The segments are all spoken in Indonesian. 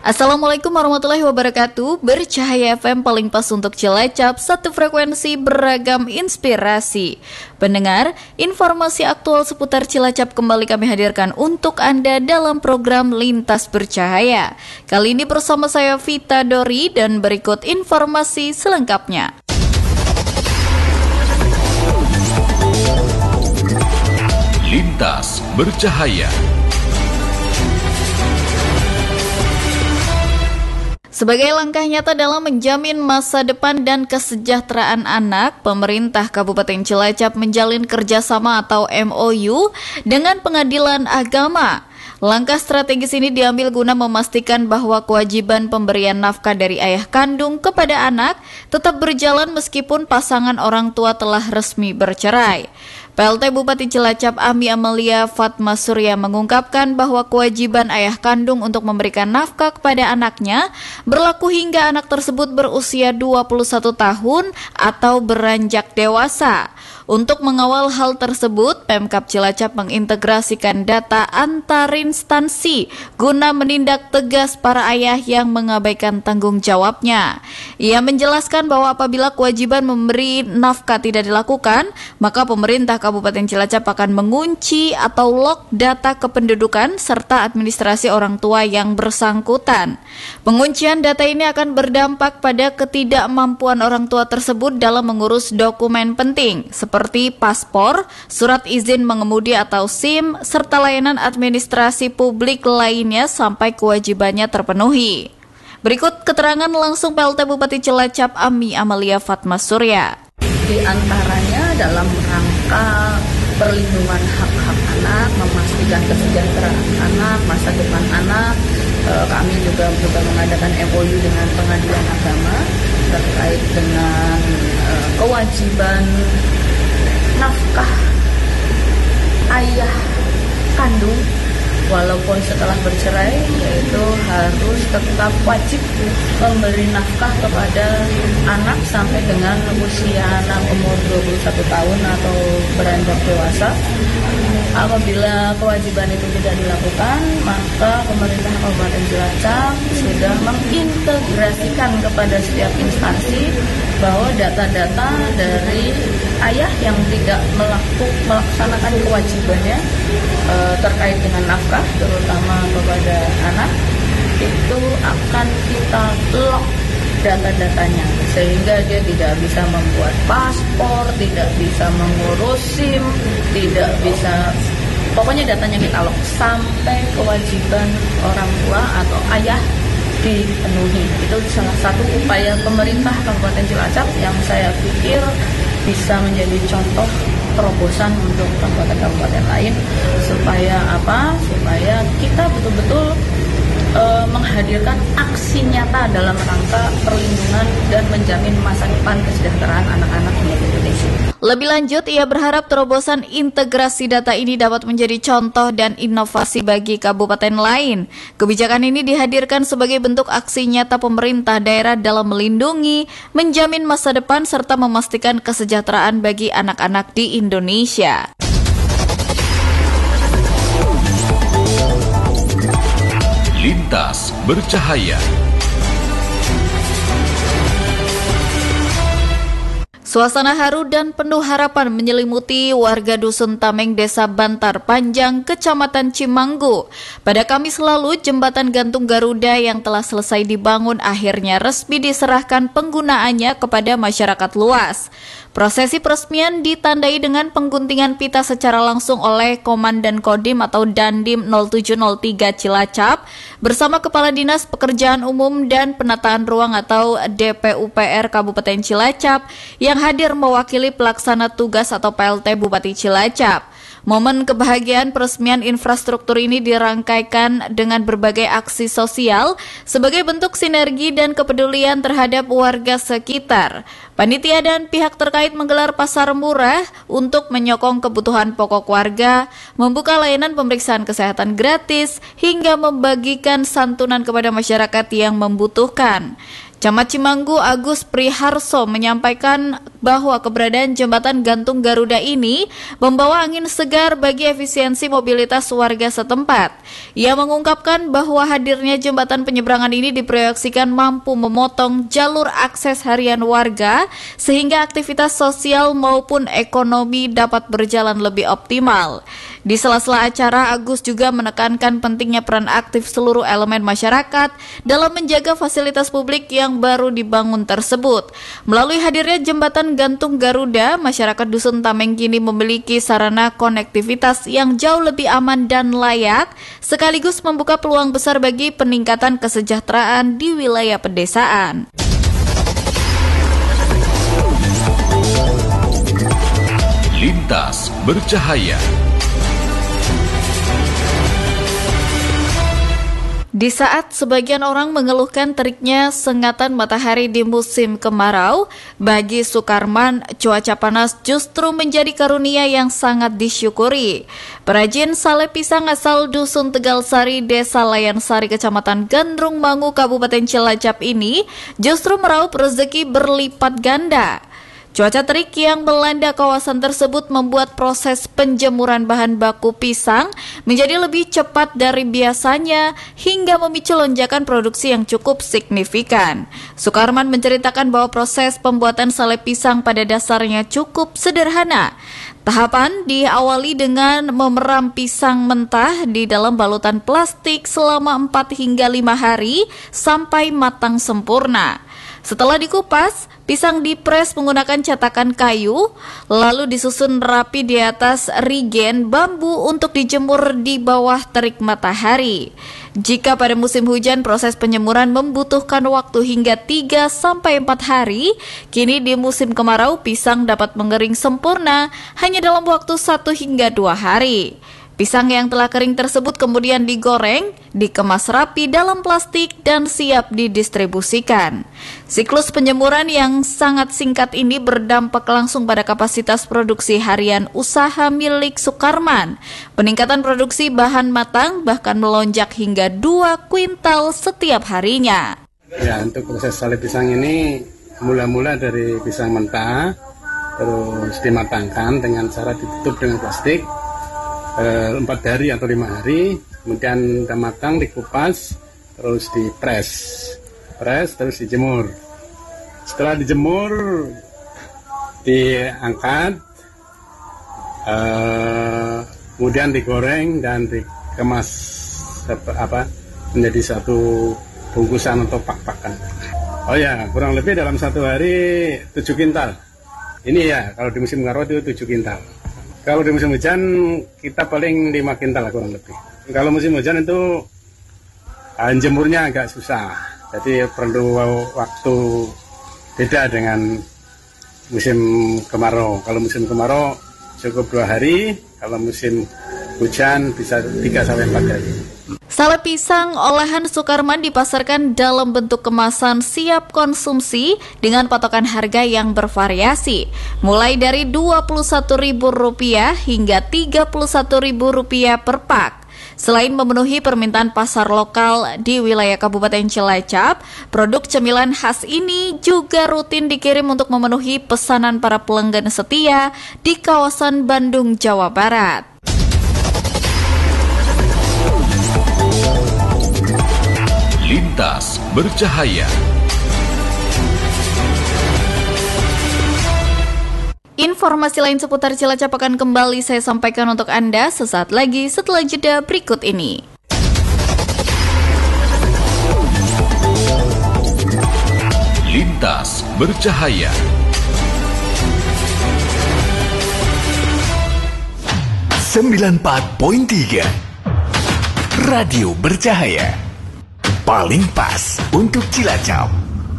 Assalamualaikum warahmatullahi wabarakatuh. Bercahaya FM paling pas untuk Cilacap, satu frekuensi beragam inspirasi. Pendengar, informasi aktual seputar Cilacap kembali kami hadirkan untuk Anda dalam program Lintas Bercahaya. Kali ini bersama saya Vita Dori dan berikut informasi selengkapnya. Lintas Bercahaya. Sebagai langkah nyata dalam menjamin masa depan dan kesejahteraan anak, pemerintah Kabupaten Cilacap menjalin kerjasama atau MOU dengan Pengadilan Agama. Langkah strategis ini diambil guna memastikan bahwa kewajiban pemberian nafkah dari ayah kandung kepada anak tetap berjalan meskipun pasangan orang tua telah resmi bercerai. PLT Bupati Cilacap Ami Amelia Fatma Surya mengungkapkan bahwa kewajiban ayah kandung untuk memberikan nafkah kepada anaknya berlaku hingga anak tersebut berusia 21 tahun atau beranjak dewasa. Untuk mengawal hal tersebut, Pemkab Cilacap mengintegrasikan data antar instansi guna menindak tegas para ayah yang mengabaikan tanggung jawabnya. Ia menjelaskan bahwa apabila kewajiban memberi nafkah tidak dilakukan, maka pemerintah Kabupaten Cilacap akan mengunci atau lock data kependudukan serta administrasi orang tua yang bersangkutan. Penguncian data ini akan berdampak pada ketidakmampuan orang tua tersebut dalam mengurus dokumen penting seperti paspor, surat izin mengemudi atau SIM, serta layanan administrasi publik lainnya sampai kewajibannya terpenuhi. Berikut keterangan langsung PLT Bupati Cilacap Ami Amelia Fatma Surya. Di antaranya dalam rangka perlindungan hak-hak anak, memastikan kesejahteraan anak, masa depan anak, kami juga mengadakan MOU dengan Pengadilan Agama terkait dengan kewajiban nafkah ayah kandung walaupun setelah bercerai, yaitu harus tetap wajib memberi nafkah kepada anak sampai dengan usia anak umur 21 tahun atau beranjak dewasa. Apabila kewajiban itu tidak dilakukan, maka pemerintah Kabupaten Cilacap sudah mengintegrasikan kepada setiap instansi bahwa data-data dari ayah yang tidak melaksanakan kewajibannya terkait dengan nafkah, terutama kepada anak, itu akan kita lock data-datanya sehingga dia tidak bisa membuat paspor, tidak bisa mengurus SIM, tidak bisa, pokoknya datanya kita lock sampai kewajiban orang tua atau ayah dipenuhi. Itu salah satu upaya pemerintah Kabupaten Cilacap yang saya pikir bisa menjadi contoh terobosan untuk kabupaten-kabupaten lain supaya apa? Supaya kita betul-betul menghadirkan aksi nyata dalam rangka perlindungan dan menjamin masa depan kesejahteraan anak-anak di Indonesia. Lebih lanjut, ia berharap terobosan integrasi data ini dapat menjadi contoh dan inovasi bagi kabupaten lain. Kebijakan ini dihadirkan sebagai bentuk aksi nyata pemerintah daerah dalam melindungi, menjamin masa depan serta memastikan kesejahteraan bagi anak-anak di Indonesia. Lintas Bercahaya. Suasana haru dan penuh harapan menyelimuti warga Dusun Tameng, Desa Bantar Panjang, Kecamatan Cimanggu. Pada Kamis lalu, jembatan gantung Garuda yang telah selesai dibangun akhirnya resmi diserahkan penggunaannya kepada masyarakat luas. Prosesi peresmian ditandai dengan pengguntingan pita secara langsung oleh Komandan Kodim atau Dandim 0703 Cilacap bersama Kepala Dinas Pekerjaan Umum dan Penataan Ruang atau DPUPR Kabupaten Cilacap yang hadir mewakili pelaksana tugas atau PLT Bupati Cilacap. Momen kebahagiaan peresmian infrastruktur ini dirangkaikan dengan berbagai aksi sosial sebagai bentuk sinergi dan kepedulian terhadap warga sekitar. Panitia dan pihak terkait menggelar pasar murah untuk menyokong kebutuhan pokok warga, membuka layanan pemeriksaan kesehatan gratis, hingga membagikan santunan kepada masyarakat yang membutuhkan. Camat Cimanggu Agus Priharso menyampaikan bahwa keberadaan jembatan gantung Garuda ini membawa angin segar bagi efisiensi mobilitas warga setempat. Ia mengungkapkan bahwa hadirnya jembatan penyeberangan ini diproyeksikan mampu memotong jalur akses harian warga sehingga aktivitas sosial maupun ekonomi dapat berjalan lebih optimal. Di sela-sela acara, Agus juga menekankan pentingnya peran aktif seluruh elemen masyarakat dalam menjaga fasilitas publik yang baru dibangun tersebut. Melalui hadirnya jembatan gantung Garuda, masyarakat Dusun Tameng kini memiliki sarana konektivitas yang jauh lebih aman dan layak, sekaligus membuka peluang besar bagi peningkatan kesejahteraan di wilayah pedesaan. Lintas bercahaya. Di saat sebagian orang mengeluhkan teriknya sengatan matahari di musim kemarau, bagi Sukarman, cuaca panas justru menjadi karunia yang sangat disyukuri. Perajin sale pisang asal Dusun Tegalsari, Desa Layansari, Kecamatan Gandrung Mangu, Kabupaten Cilacap ini justru meraup rezeki berlipat ganda. Cuaca terik yang melanda kawasan tersebut membuat proses penjemuran bahan baku pisang menjadi lebih cepat dari biasanya hingga memicu lonjakan produksi yang cukup signifikan. Sukarman menceritakan bahwa proses pembuatan sale pisang pada dasarnya cukup sederhana. Tahapan diawali dengan memeram pisang mentah di dalam balutan plastik selama 4 hingga 5 hari sampai matang sempurna. Setelah dikupas, pisang dipres menggunakan cetakan kayu, lalu disusun rapi di atas rigen bambu untuk dijemur di bawah terik matahari. Jika pada musim hujan proses penjemuran membutuhkan waktu hingga 3-4 hari, kini di musim kemarau pisang dapat mengering sempurna hanya dalam waktu 1 hingga 2 hari. Pisang yang telah kering tersebut kemudian digoreng, dikemas rapi dalam plastik dan siap didistribusikan. Siklus penjemuran yang sangat singkat ini berdampak langsung pada kapasitas produksi harian usaha milik Sukarman. Peningkatan produksi bahan matang bahkan melonjak hingga 2 kuintal setiap harinya. Ya, untuk proses sale pisang ini mula-mula dari pisang mentah, terus dimatangkan dengan cara ditutup dengan plastik 4 hari atau 5 hari, kemudian sudah matang dikupas, terus dipres, terus dijemur. Setelah dijemur, diangkat, kemudian digoreng dan dikemas menjadi satu bungkusan atau pak-pakan. Oh ya, kurang lebih dalam 1 hari 7 kintal. Ini ya, kalau di musim kemarau itu 7 kintal. Kalau di musim hujan kita paling 5 kintal kurang lebih. Kalau musim hujan itu jemurnya agak susah, jadi perlu waktu beda dengan musim kemarau. Kalau musim kemarau cukup 2 hari, kalau musim hujan bisa 3-4 hari. Sale pisang olahan Sukarman dipasarkan dalam bentuk kemasan siap konsumsi dengan patokan harga yang bervariasi, mulai dari Rp21.000 hingga Rp31.000 per pak. Selain memenuhi permintaan pasar lokal di wilayah Kabupaten Cilacap, produk cemilan khas ini juga rutin dikirim untuk memenuhi pesanan para pelanggan setia di kawasan Bandung, Jawa Barat. Lintas bercahaya. Informasi lain seputar Cilacap akan kembali saya sampaikan untuk Anda sesaat lagi setelah jeda berikut ini. Lintas bercahaya. .3 Radio Bercahaya. Paling pas untuk Cilacap.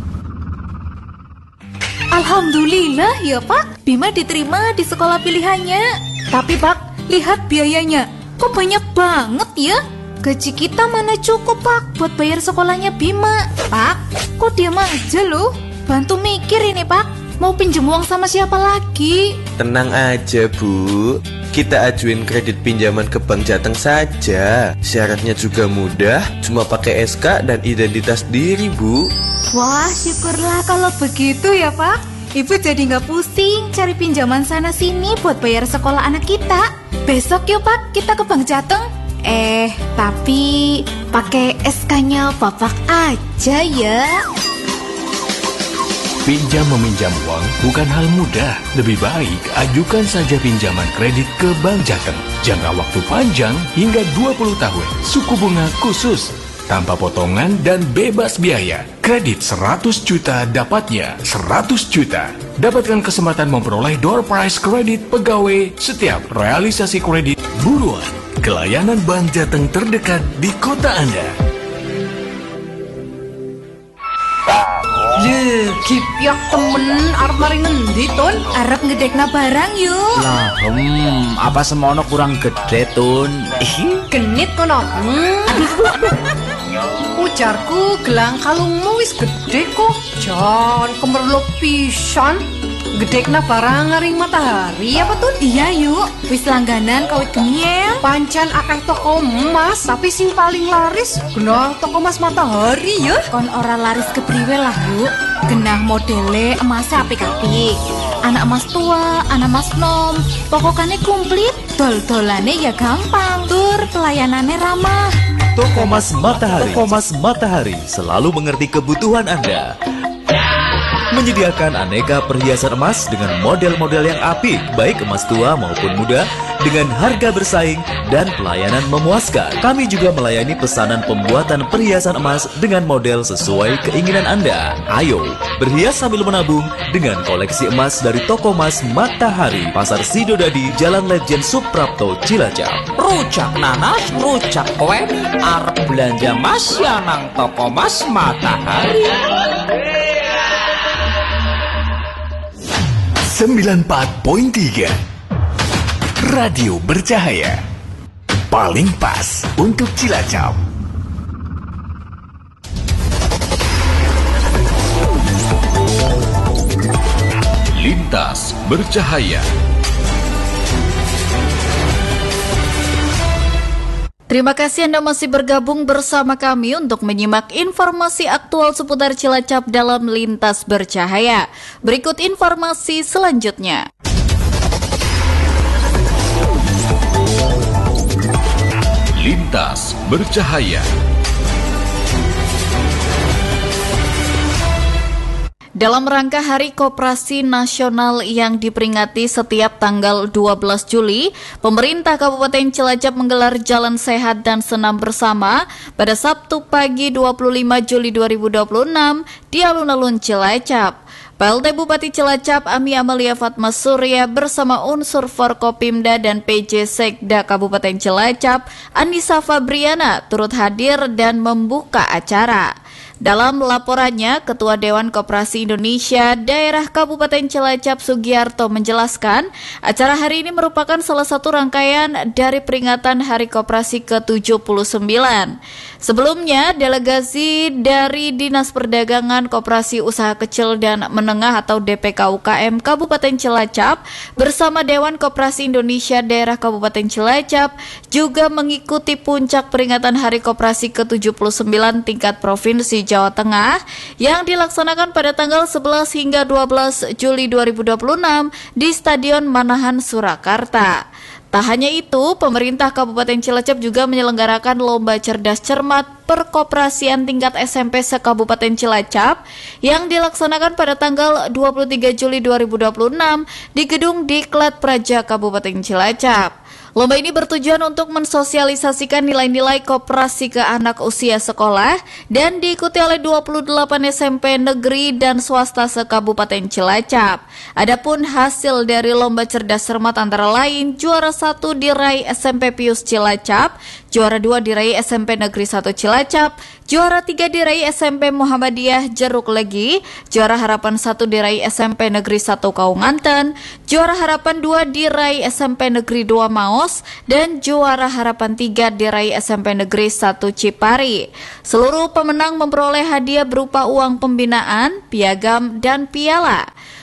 Alhamdulillah ya Pak, Bima diterima di sekolah pilihannya. Tapi Pak, lihat biayanya, kok banyak banget ya? Gaji kita mana cukup Pak buat bayar sekolahnya Bima. Pak, kok diam aja loh? Bantu mikir ini Pak. mau pinjem uang sama siapa lagi? Tenang aja, Bu. Kita ajuin kredit pinjaman ke Bank Jateng saja. Syaratnya juga mudah, cuma pakai SK dan identitas diri, Bu. Wah, syukurlah kalau begitu ya, Pak. Ibu jadi nggak pusing cari pinjaman sana-sini buat bayar sekolah anak kita. Besok yuk, Pak, kita ke Bank Jateng. Tapi pakai SK-nya Bapak aja ya. Pinjam meminjam uang bukan hal mudah. Lebih baik ajukan saja pinjaman kredit ke Bank Jateng. Jangka waktu panjang hingga 20 tahun. Suku bunga khusus, tanpa potongan dan bebas biaya. Kredit 100 juta dapatnya 100 juta. Dapatkan kesempatan memperoleh door prize kredit pegawai setiap realisasi kredit. Buruan ke layanan Bank Jateng terdekat di kota Anda. Kipiak temen arep mari ngendi Tun? Arep ngedekna barang yuk. Lah, apa semono kurang gede Tun? Genit kono. Ujarku gelang kalungmu wis gede kok. Jan kemerluk pisan. Gedekna barang ngaring matahari apa Tun? Iya yuk, wis langganan kawit gemiel. Pancen akeh toko emas, tapi sing paling laris genah toko emas matahari ya. Kon ora laris kepriwe lah yuk. Genah modele emasnya apik-apik. Anak emas tua, anak emas nom. Pokoknya komplit, dol-dolane ya gampang. Tur pelayanannya ramah. Toko Emas Matahari. Toko Emas Matahari selalu mengerti kebutuhan Anda. Menyediakan aneka perhiasan emas dengan model-model yang apik, baik emas tua maupun muda, dengan harga bersaing dan pelayanan memuaskan. Kami juga melayani pesanan pembuatan perhiasan emas dengan model sesuai keinginan Anda. Ayo, berhias sambil menabung dengan koleksi emas dari Toko Emas Matahari, Pasar Sidodadi, Jalan Lejen Suprapto, Cilacap. Rujak nanas, rujak kue, arep belanja emas ya nang Toko Emas Matahari. 94.3 Radio Bercahaya, paling pas untuk Cilacap. Lintas Bercahaya. Terima kasih Anda masih bergabung bersama kami untuk menyimak informasi aktual seputar Cilacap dalam Lintas Bercahaya. Berikut informasi selanjutnya. Lintas Bercahaya. Dalam rangka Hari Koperasi Nasional yang diperingati setiap tanggal 12 Juli, pemerintah Kabupaten Cilacap menggelar Jalan Sehat dan Senam Bersama pada Sabtu pagi 25 Juli 2026 di alun-alun Cilacap. PLT Bupati Cilacap Ami Amalia Fatma Surya bersama unsur Forkopimda dan PJ Sekda Kabupaten Cilacap Anissa Fabriana turut hadir dan membuka acara. Dalam laporannya, Ketua Dewan Koperasi Indonesia Daerah Kabupaten Cilacap Sugiarto menjelaskan, acara hari ini merupakan salah satu rangkaian dari peringatan Hari Koperasi ke-79. Sebelumnya, delegasi dari Dinas Perdagangan Koperasi Usaha Kecil dan Menengah atau DPK-UKM Kabupaten Cilacap bersama Dewan Koperasi Indonesia Daerah Kabupaten Cilacap juga mengikuti puncak peringatan Hari Koperasi ke-79 tingkat Provinsi Jawa Tengah yang dilaksanakan pada tanggal 11 hingga 12 Juli 2026 di Stadion Manahan, Surakarta. Tak hanya itu, pemerintah Kabupaten Cilacap juga menyelenggarakan Lomba Cerdas Cermat Perkoperasian tingkat SMP se-Kabupaten Cilacap yang dilaksanakan pada tanggal 23 Juli 2026 di Gedung Diklat Praja Kabupaten Cilacap. Lomba ini bertujuan untuk mensosialisasikan nilai-nilai koperasi ke anak usia sekolah dan diikuti oleh 28 SMP negeri dan swasta se-Kabupaten Cilacap. Adapun hasil dari Lomba Cerdas Cermat antara lain, juara 1 diraih SMP Pius Cilacap, juara 2 diraih SMP Negeri 1 Cilacap, juara 3 diraih SMP Muhammadiyah Jeruk Legi, juara harapan 1 diraih SMP Negeri 1 Kaunganten, juara harapan 2 diraih SMP Negeri 2 Maos, dan juara harapan 3 diraih SMP Negeri 1 Cipari. Seluruh pemenang memperoleh hadiah berupa uang pembinaan, piagam, dan piala.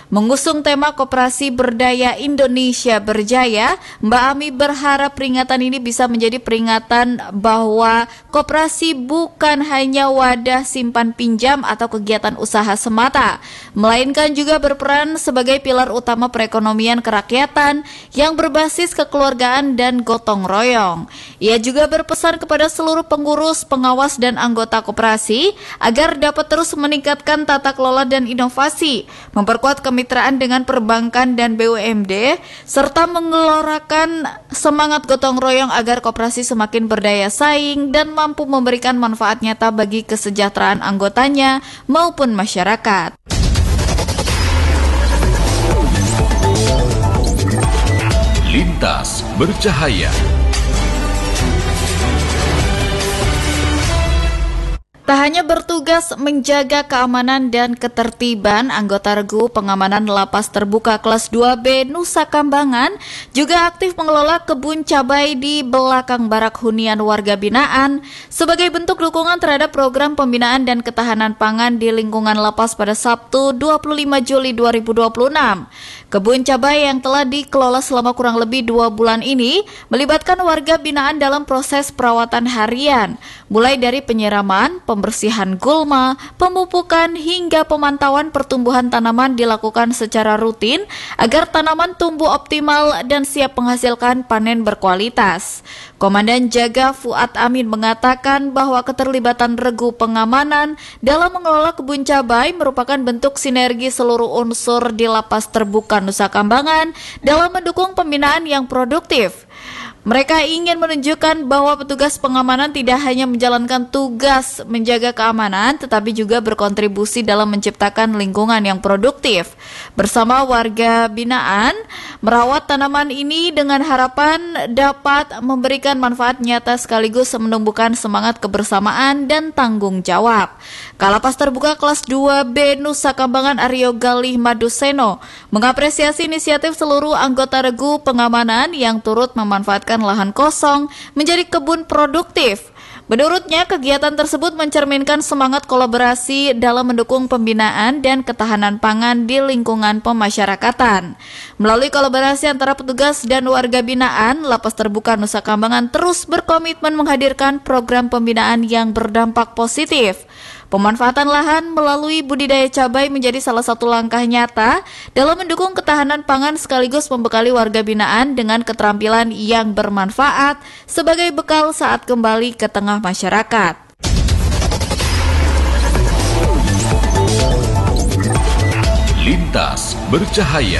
Mengusung tema Koperasi Berdaya Indonesia Berjaya, Mbak Ami berharap peringatan ini bisa menjadi peringatan bahwa koperasi bukan hanya wadah simpan pinjam atau kegiatan usaha semata, melainkan juga berperan sebagai pilar utama perekonomian kerakyatan yang berbasis kekeluargaan dan gotong royong. Ia juga berpesan kepada seluruh pengurus, pengawas, dan anggota koperasi agar dapat terus meningkatkan tata kelola dan inovasi, memperkuat kemitraan dengan perbankan dan BUMD, serta menggelorakan semangat gotong royong agar koperasi semakin berdaya saing dan mampu memberikan manfaat nyata bagi kesejahteraan anggotanya maupun masyarakat. Lintas bercahaya. Tak hanya bertugas menjaga keamanan dan ketertiban, anggota regu pengamanan lapas terbuka kelas 2B Nusa Kambangan juga aktif mengelola kebun cabai di belakang barak hunian warga binaan sebagai bentuk dukungan terhadap program pembinaan dan ketahanan pangan di lingkungan lapas pada Sabtu 25 Juli 2026. Kebun cabai yang telah dikelola selama kurang lebih 2 bulan ini melibatkan warga binaan dalam proses perawatan harian, mulai dari penyiraman, pembersihan gulma, pemupukan hingga pemantauan pertumbuhan tanaman dilakukan secara rutin agar tanaman tumbuh optimal dan siap menghasilkan panen berkualitas. Komandan Jaga Fuad Amin mengatakan bahwa keterlibatan regu pengamanan dalam mengelola kebun cabai merupakan bentuk sinergi seluruh unsur di lapas terbuka Nusa Kambangan dalam mendukung pembinaan yang produktif. Mereka ingin menunjukkan bahwa petugas pengamanan tidak hanya menjalankan tugas menjaga keamanan, tetapi juga berkontribusi dalam menciptakan lingkungan yang produktif. Bersama warga binaan, merawat tanaman ini dengan harapan dapat memberikan manfaat nyata sekaligus menumbuhkan semangat kebersamaan dan tanggung jawab. Kalapas terbuka kelas 2B Nusa Kambangan Aryo Galih Maduseno mengapresiasi inisiatif seluruh anggota regu pengamanan yang turut memanfaatkan lahan kosong menjadi kebun produktif. Menurutnya, kegiatan tersebut mencerminkan semangat kolaborasi dalam mendukung pembinaan dan ketahanan pangan di lingkungan pemasyarakatan. Melalui kolaborasi antara petugas dan warga binaan, Lapas Terbuka Nusa Kambangan terus berkomitmen menghadirkan program pembinaan yang berdampak positif. Pemanfaatan lahan melalui budidaya cabai menjadi salah satu langkah nyata dalam mendukung ketahanan pangan sekaligus membekali warga binaan dengan keterampilan yang bermanfaat sebagai bekal saat kembali ke tengah masyarakat. Lintas bercahaya.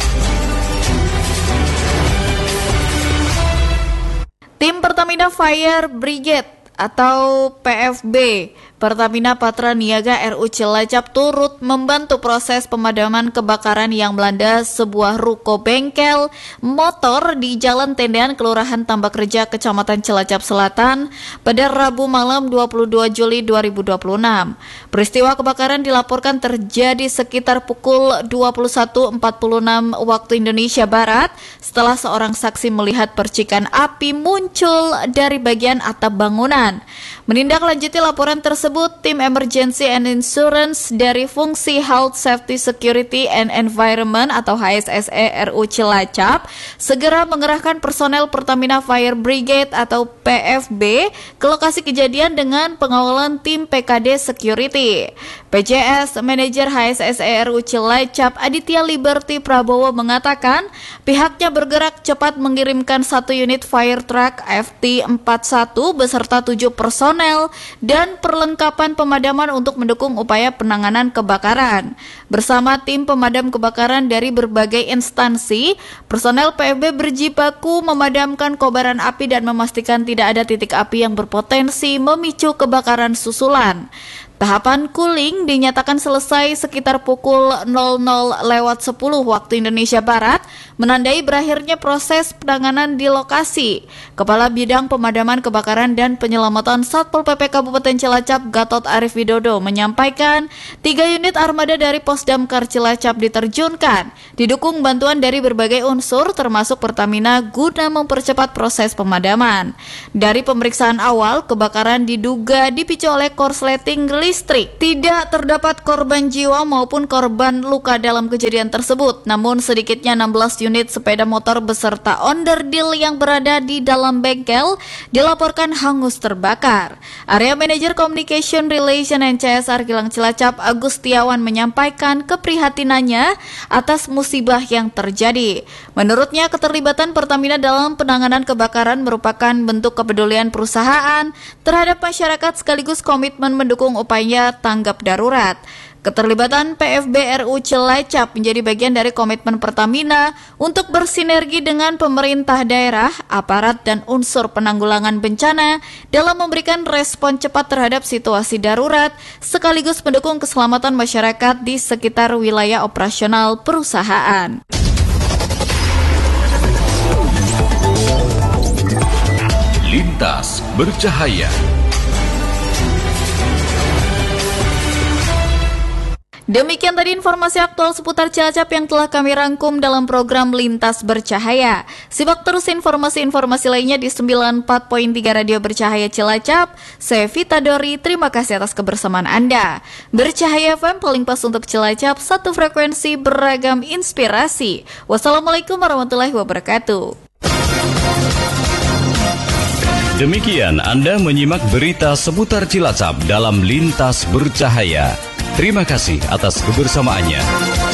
Tim Pertamina Fire Brigade atau PFB Pertamina Patra Niaga RU Cilacap turut membantu proses pemadaman kebakaran yang melanda sebuah ruko bengkel motor di Jalan Tendean, Kelurahan Tambak Reja, Kecamatan Cilacap Selatan pada Rabu malam 22 Juli 2026. Peristiwa kebakaran dilaporkan terjadi sekitar pukul 21.46 waktu Indonesia Barat setelah seorang saksi melihat percikan api muncul dari bagian atap bangunan. Menindaklanjuti laporan tersebut, tim Emergency and Insurance dari Fungsi Health Safety Security and Environment atau HSSE RU Cilacap segera mengerahkan personel Pertamina Fire Brigade atau PFB ke lokasi kejadian dengan pengawalan tim PKD Security. PJS Manajer HSSE RU Cilacap Aditya Liberty Prabowo mengatakan pihaknya bergerak cepat mengirimkan 1 unit fire truck FT41 beserta 7 personel dan perlengkapan pemadaman untuk mendukung upaya penanganan kebakaran. Bersama tim pemadam kebakaran dari berbagai instansi, personel PFB berjibaku memadamkan kobaran api dan memastikan tidak ada titik api yang berpotensi memicu kebakaran susulan. Tahapan cooling dinyatakan selesai sekitar pukul 00.10 waktu Indonesia Barat, menandai berakhirnya proses penanganan di lokasi. Kepala Bidang Pemadaman Kebakaran dan Penyelamatan Satpol PP Kabupaten Cilacap Gatot Arif Widodo menyampaikan 3 unit armada dari Pos Damkar Cilacap diterjunkan, didukung bantuan dari berbagai unsur termasuk Pertamina guna mempercepat proses pemadaman. Dari pemeriksaan awal, kebakaran diduga dipicu oleh korsleting listrik listrik. Tidak terdapat korban jiwa maupun korban luka dalam kejadian tersebut. Namun sedikitnya 16 unit sepeda motor beserta onderdil yang berada di dalam bengkel dilaporkan hangus terbakar. Area Manager Communication Relation and CSR Gilang Cilacap Agustiawan menyampaikan keprihatinannya atas musibah yang terjadi. Menurutnya keterlibatan Pertamina dalam penanganan kebakaran merupakan bentuk kepedulian perusahaan terhadap masyarakat sekaligus komitmen mendukung upaya tanggap darurat. Keterlibatan PFBRU Cilacap menjadi bagian dari komitmen Pertamina untuk bersinergi dengan pemerintah daerah, aparat, dan unsur penanggulangan bencana dalam memberikan respon cepat terhadap situasi darurat, sekaligus mendukung keselamatan masyarakat di sekitar wilayah operasional perusahaan. Lintas Bercahaya. Demikian tadi informasi aktual seputar Cilacap yang telah kami rangkum dalam program Lintas Bercahaya. Simak terus informasi-informasi lainnya di 94.3 Radio Bercahaya Cilacap. Saya Vita Dori, terima kasih atas kebersamaan Anda. Bercahaya FM paling pas untuk Cilacap, satu frekuensi beragam inspirasi. Wassalamualaikum warahmatullahi wabarakatuh. Demikian Anda menyimak berita seputar Cilacap dalam Lintas Bercahaya. Terima kasih atas kebersamaannya.